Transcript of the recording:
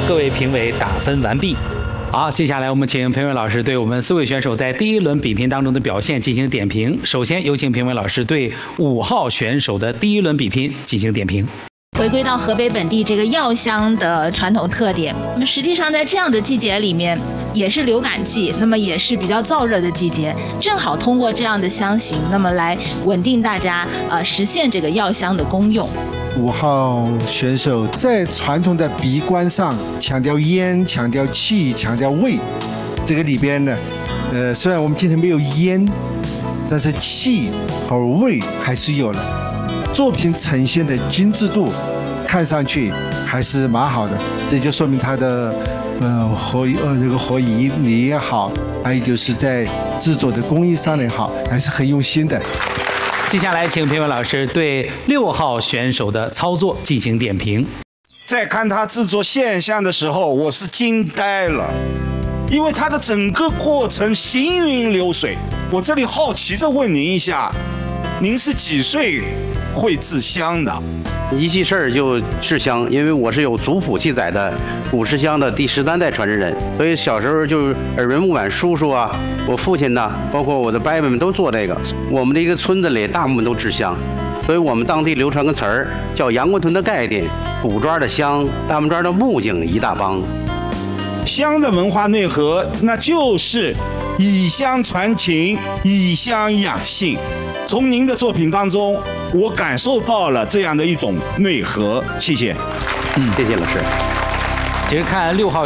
各位评委打分完毕。好，接下来我们请评委老师对我们4位选手在第一轮比拼当中的表现进行点评。首先有请评委老师对5号选手的第一轮比拼进行点评。 回归到河北本地这个药香的传统特点，那么实际上在这样的季节里面，也是流感季，那么也是比较燥热的季节，正好通过这样的香型，那么来稳定大家实现这个药香的功用。 5号选手在传统的鼻观上强调烟、强调气、强调味，这个里边呢，虽然我们今天没有烟，但是气和味还是有了。作品呈现的精致度，看上去还是蛮好的，这就说明它的这个火影里也好，还有就是在制作的工艺上也好，还是很用心的。 接下来请评委老师对6号选手的操作进行点评。 在看他制作线香的时候，我是惊呆了，因为他的整个过程行云流水。我这里好奇的问您一下，您是几岁会制香的？ 一记事儿就制香，因为我是有族谱记载的古制香的第13代传承人，所以小时候就耳闻目染，叔叔啊，我父亲呐，包括我的伯伯们都做这个。我们的一个村子里大部分都制香，所以我们当地流传个词儿叫杨官屯的概念，古庄的香，大木庄的木匠一大帮。 香的文化内核，那就是以香传情，以香养性。从您的作品当中，我感受到了这样的一种内核。谢谢。 谢谢老师。 其实看6号